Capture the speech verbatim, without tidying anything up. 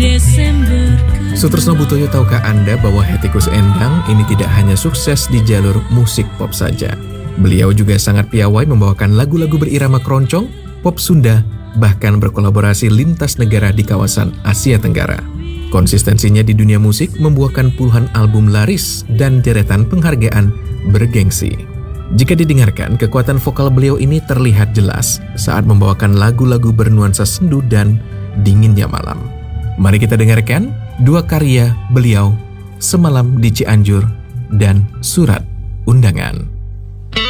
Sutresno Butoyo, tahukah Anda bahwa Hetty Koes Endang ini tidak hanya sukses di jalur musik pop saja. Beliau juga sangat piawai membawakan lagu-lagu berirama keroncong, pop Sunda, bahkan berkolaborasi lintas negara di kawasan Asia Tenggara. Konsistensinya di dunia musik membuahkan puluhan album laris dan deretan penghargaan bergengsi. Jika didengarkan, kekuatan vokal beliau ini terlihat jelas saat membawakan lagu-lagu bernuansa sendu dan dinginnya malam. Mari kita dengarkan dua karya beliau, Semalam di Cianjur dan Surat Undangan.